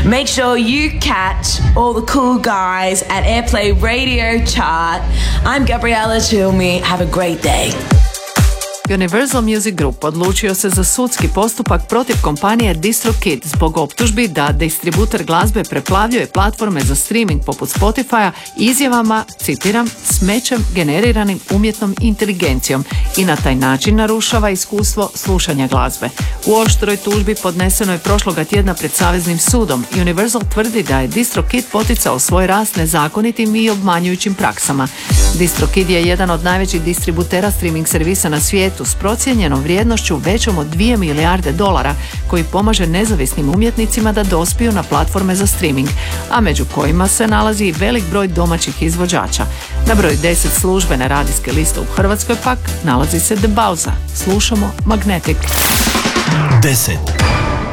Make sure you catch all the cool guys at Airplay Radio Chart. I'm Gabriella Chilmi. Have a great day. Universal Music Group odlučio se za sudski postupak protiv kompanije DistroKid zbog optužbi da distributer glazbe preplavljuje platforme za streaming poput Spotify-a izjavama, citiram, smećem generiranim umjetnom inteligencijom i na taj način narušava iskustvo slušanja glazbe. U oštroj tužbi podneseno je prošloga tjedna pred Saveznim sudom. Universal tvrdi da je DistroKid poticao svoj rast nezakonitim i obmanjujućim praksama. DistroKid je jedan od najvećih distributera streaming servisa na svijetu s procijenjenom vrijednošću većom od 2 milijarde dolara koji pomaže nezavisnim umjetnicima da dospiju na platforme za streaming, a među kojima se nalazi i velik broj domaćih izvođača. Na broj 10 službene radijske liste u Hrvatskoj pak nalazi se The Bauza. Slušamo Magnetic. 10.